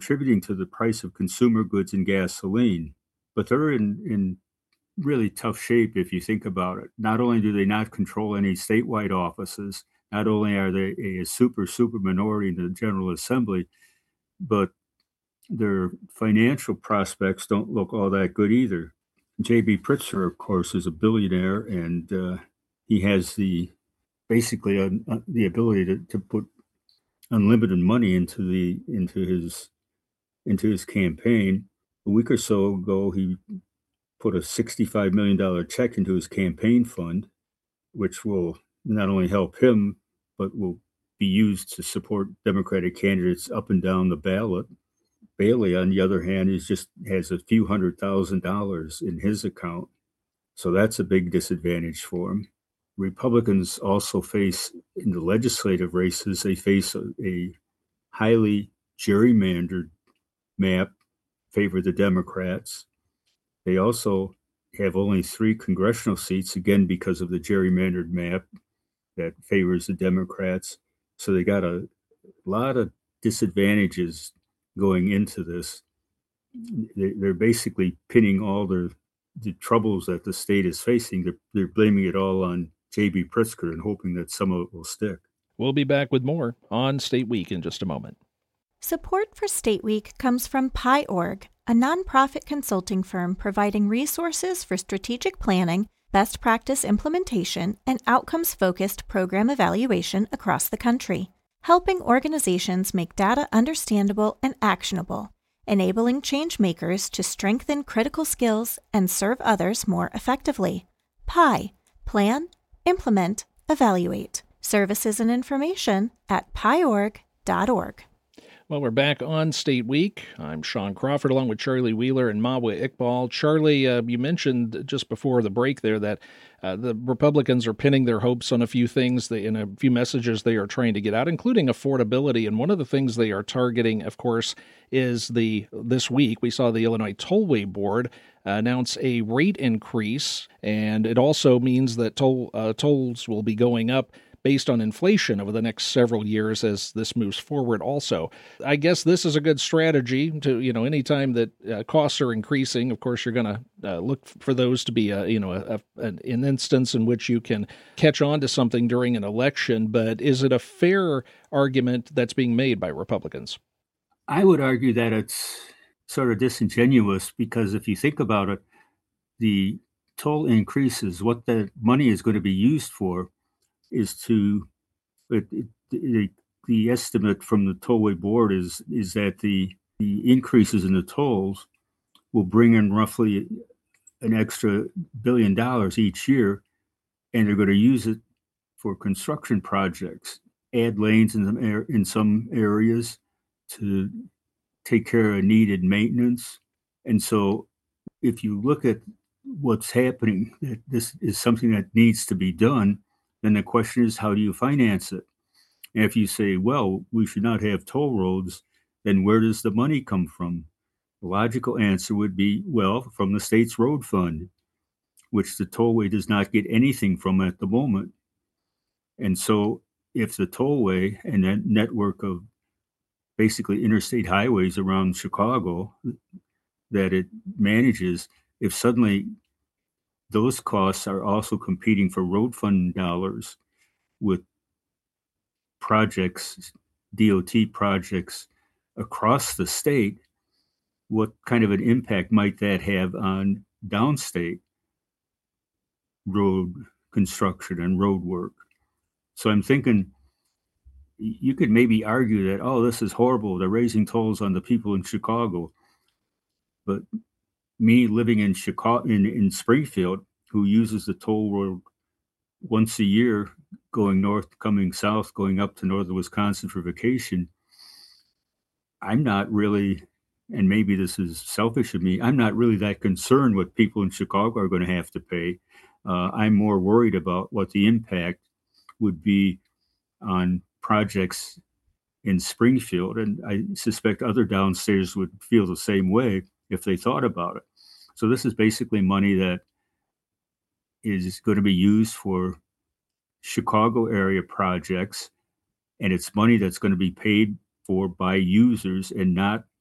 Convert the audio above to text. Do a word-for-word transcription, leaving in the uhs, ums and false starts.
contributing to the price of consumer goods and gasoline. But they're in, in really tough shape if you think about it. Not only do they not control any statewide offices, not only are they a super, super minority in the General Assembly, but their financial prospects don't look all that good either. J B. Pritzker, of course, is a billionaire, and uh, he has the basically uh, the ability to, to put unlimited money into the into his into his campaign. A week or so ago, he put a sixty-five million dollars check into his campaign fund, which will not only help him, but will be used to support Democratic candidates up and down the ballot. Bailey, on the other hand, is just has a few hundred thousand dollars in his account. So that's a big disadvantage for him. Republicans also face, in the legislative races, they face a, a highly gerrymandered map favor the Democrats. They also have only three congressional seats, again, because of the gerrymandered map that favors the Democrats. So they got a lot of disadvantages going into this. They're basically pinning all their the troubles that the state is facing. They're, they're blaming it all on J B. Pritzker and hoping that some of it will stick. We'll be back with more on State Week in just a moment. Support for State Week comes from Pi dot org, a nonprofit consulting firm providing resources for strategic planning, best practice implementation, and outcomes-focused program evaluation across the country, helping organizations make data understandable and actionable, enabling change makers to strengthen critical skills and serve others more effectively. Pi. Plan, implement, evaluate. Services and information at pi org dot org. Well, we're back on State Week. I'm Sean Crawford along with Charlie Wheeler and Mawa Iqbal. Charlie, uh, you mentioned just before the break there that uh, the Republicans are pinning their hopes on a few things they, in a few messages they are trying to get out, including affordability. And one of the things they are targeting, of course, is the this week we saw the Illinois Tollway Board announce a rate increase, and it also means that toll uh, tolls will be going up based on inflation over the next several years as this moves forward also. I guess this is a good strategy to, you know, anytime that uh, costs are increasing, of course, you're going to uh, look for those to be, a, you know, a, a, an instance in which you can catch on to something during an election. But is it a fair argument that's being made by Republicans? I would argue that it's sort of disingenuous because if you think about it, the toll increases, what the money is going to be used for is to it, it, the, the estimate from the Tollway Board is is that the the increases in the tolls will bring in roughly an extra billion dollars each year, and they're going to use it for construction projects, add lanes in some air, in some areas to take care of needed maintenance. And so if you look at what's happening, that this is something that needs to be done, then the question is, how do you finance it? And if you say, well, we should not have toll roads, then where does the money come from? The logical answer would be, well, from the state's road fund, which the tollway does not get anything from at the moment. And so if the tollway and that network of basically interstate highways around Chicago that it manages, if suddenly those costs are also competing for road fund dollars with projects, D O T projects across the state, what kind of an impact might that have on downstate road construction and road work? So I'm thinking you could maybe argue that, oh, this is horrible. They're raising tolls on the people in Chicago. But me living in Chicago, in, in Springfield, who uses the toll road once a year, going north, coming south, going up to northern Wisconsin for vacation, I'm not really, and maybe this is selfish of me, I'm not really that concerned what people in Chicago are going to have to pay. Uh, I'm more worried about what the impact would be on projects in Springfield. And I suspect other downstairs would feel the same way if they thought about it. So this is basically money that is going to be used for Chicago area projects, and it's money that's going to be paid for by users and not